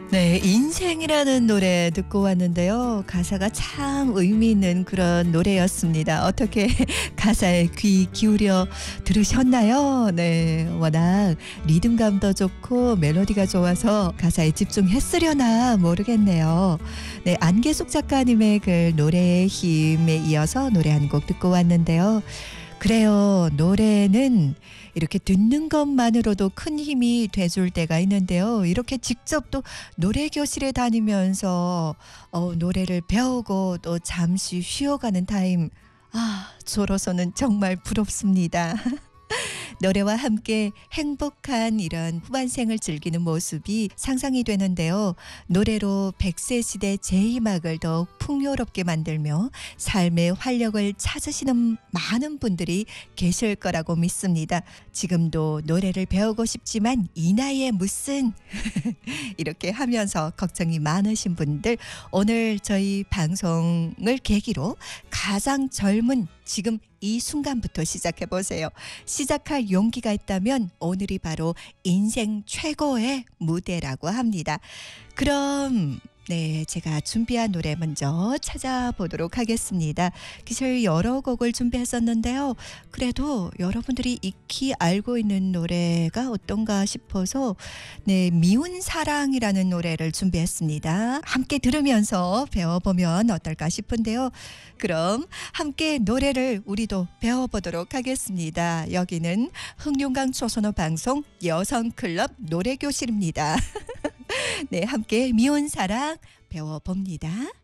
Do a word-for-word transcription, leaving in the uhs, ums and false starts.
네, 인생이라는 노래 듣고 왔는데요. 가사가 참 의미 있는 그런 노래였습니다. 어떻게 가사에 귀 기울여 들으셨나요? 네, 워낙 리듬감도 좋고 멜로디가 좋아서 가사에 집중했으려나 모르겠네요. 네, 안계숙 작가님의 그 노래의 힘에 이어서 노래 한 곡 듣고 왔는데요. 그래요. 노래는 이렇게 듣는 것만으로도 큰 힘이 돼줄 때가 있는데요. 이렇게 직접 또 노래 교실에 다니면서 어, 노래를 배우고 또 잠시 쉬어가는 타임. 아, 저로서는 정말 부럽습니다. 노래와 함께 행복한 이런 후반생을 즐기는 모습이 상상이 되는데요. 노래로 백 세 시대 제이막을 더욱 풍요롭게 만들며 삶의 활력을 찾으시는 많은 분들이 계실 거라고 믿습니다. 지금도 노래를 배우고 싶지만 이 나이에 무슨 이렇게 하면서 걱정이 많으신 분들, 오늘 저희 방송을 계기로 가장 젊은 지금 이 순간부터 시작해 보세요. 시작할 용기가 있다면 오늘이 바로 인생 최고의 무대라고 합니다. 그럼 네, 제가 준비한 노래 먼저 찾아보도록 하겠습니다. 사실 여러 곡을 준비했었는데요. 그래도 여러분들이 익히 알고 있는 노래가 어떤가 싶어서 네, 미운 사랑이라는 노래를 준비했습니다. 함께 들으면서 배워보면 어떨까 싶은데요. 그럼 함께 노래를 우리도 배워보도록 하겠습니다. 여기는 흥룡강 조선어 방송 여성클럽 노래교실입니다. 네, 함께 미운 사랑 배워봅니다.